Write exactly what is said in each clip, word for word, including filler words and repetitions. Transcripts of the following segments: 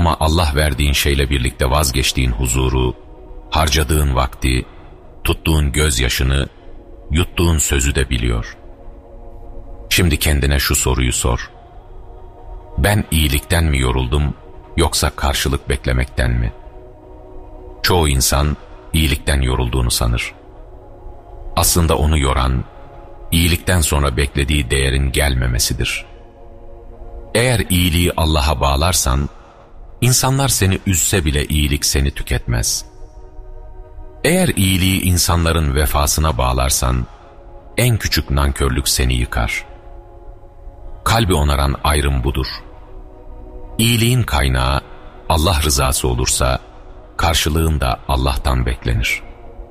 Ama Allah verdiğin şeyle birlikte vazgeçtiğin huzuru, harcadığın vakti, tuttuğun gözyaşını, yuttuğun sözü de biliyor. Şimdi kendine şu soruyu sor. Ben iyilikten mi yoruldum, yoksa karşılık beklemekten mi? Çoğu insan iyilikten yorulduğunu sanır. Aslında onu yoran, iyilikten sonra beklediği değerin gelmemesidir. Eğer iyiliği Allah'a bağlarsan, insanlar seni üzse bile iyilik seni tüketmez. Eğer iyiliği insanların vefasına bağlarsan, en küçük nankörlük seni yıkar. Kalbi onaran ayrım budur. İyiliğin kaynağı Allah rızası olursa, karşılığın da Allah'tan beklenir.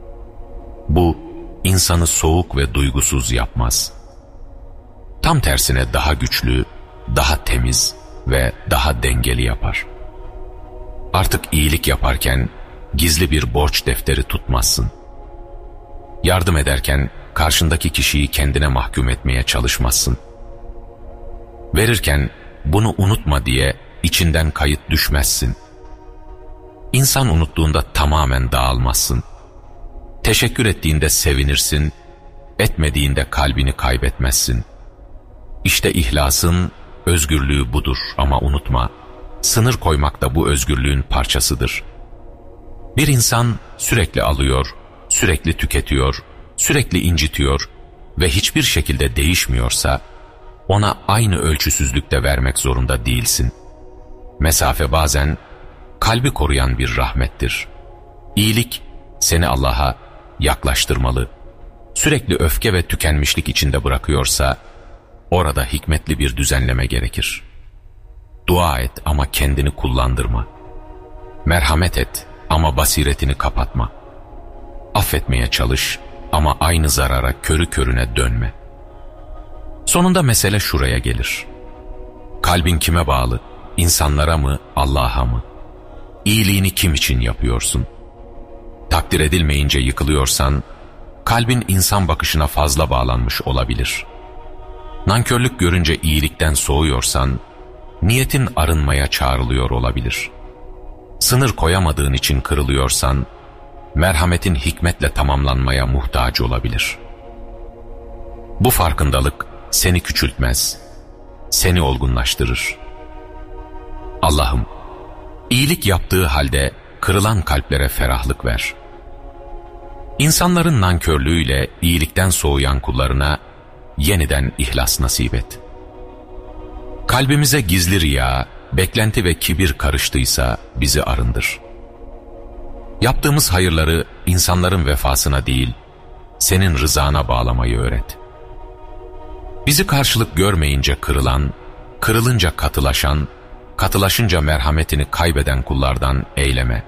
Bu, insanı soğuk ve duygusuz yapmaz. Tam tersine daha güçlü, daha temiz ve daha dengeli yapar. Artık iyilik yaparken gizli bir borç defteri tutmazsın. Yardım ederken karşındaki kişiyi kendine mahkum etmeye çalışmazsın. Verirken bunu unutma diye içinden kayıt düşmezsin. İnsan unuttuğunda tamamen dağılmazsın. Teşekkür ettiğinde sevinirsin, etmediğinde kalbini kaybetmezsin. İşte ihlasın, özgürlüğü budur ama unutma, sınır koymak da bu özgürlüğün parçasıdır. Bir insan sürekli alıyor, sürekli tüketiyor, sürekli incitiyor ve hiçbir şekilde değişmiyorsa, ona aynı ölçüsüzlükte vermek zorunda değilsin. Mesafe bazen kalbi koruyan bir rahmettir. İyilik seni Allah'a yaklaştırmalı. Sürekli öfke ve tükenmişlik içinde bırakıyorsa, orada hikmetli bir düzenleme gerekir. Dua et ama kendini kullandırma. Merhamet et ama basiretini kapatma. Affetmeye çalış ama aynı zarara körü körüne dönme. Sonunda mesele şuraya gelir. Kalbin kime bağlı? İnsanlara mı, Allah'a mı? İyiliğini kim için yapıyorsun? Takdir edilmeyince yıkılıyorsan, kalbin insan bakışına fazla bağlanmış olabilir. Nankörlük görünce iyilikten soğuyorsan, niyetin arınmaya çağrılıyor olabilir. Sınır koyamadığın için kırılıyorsan, merhametin hikmetle tamamlanmaya muhtaç olabilir. Bu farkındalık seni küçültmez, seni olgunlaştırır. Allah'ım, iyilik yaptığı halde kırılan kalplere ferahlık ver. İnsanların nankörlüğüyle iyilikten soğuyan kullarına yeniden ihlas nasip et. Kalbimize gizli riya, beklenti ve kibir karıştıysa bizi arındır. Yaptığımız hayırları insanların vefasına değil, senin rızana bağlamayı öğret. Bizi karşılık görmeyince kırılan, kırılınca katılaşan, katılaşınca merhametini kaybeden kullardan eyleme.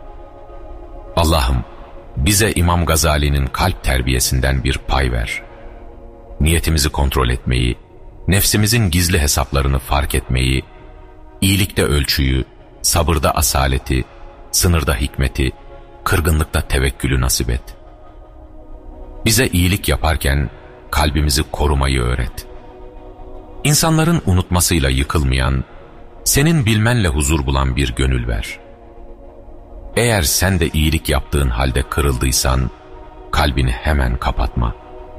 Allah'ım, bize İmam Gazali'nin kalp terbiyesinden bir pay ver. Niyetimizi kontrol etmeyi, nefsimizin gizli hesaplarını fark etmeyi, iyilikte ölçüyü, sabırda asaleti, sınırda hikmeti, kırgınlıkta tevekkülü nasip et. Bize iyilik yaparken kalbimizi korumayı öğret. İnsanların unutmasıyla yıkılmayan, senin bilmenle huzur bulan bir gönül ver. Eğer sen de iyilik yaptığın halde kırıldıysan, kalbini hemen kapatma.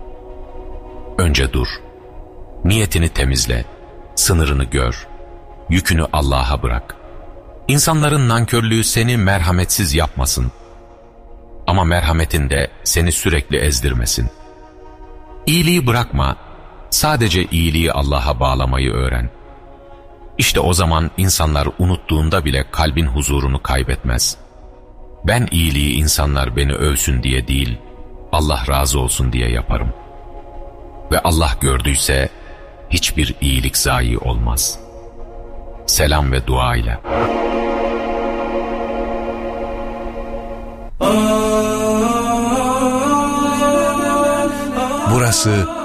Önce dur, niyetini temizle, sınırını gör, yükünü Allah'a bırak. İnsanların nankörlüğü seni merhametsiz yapmasın. Ama merhametin de seni sürekli ezdirmesin. İyiliği bırakma, sadece iyiliği Allah'a bağlamayı öğren. İşte o zaman insanlar unuttuğunda bile kalbin huzurunu kaybetmez. Ben iyiliği insanlar beni övsün diye değil, Allah razı olsun diye yaparım. Ve Allah gördüyse hiçbir iyilik zayi olmaz. Selam ve dua ile. Burası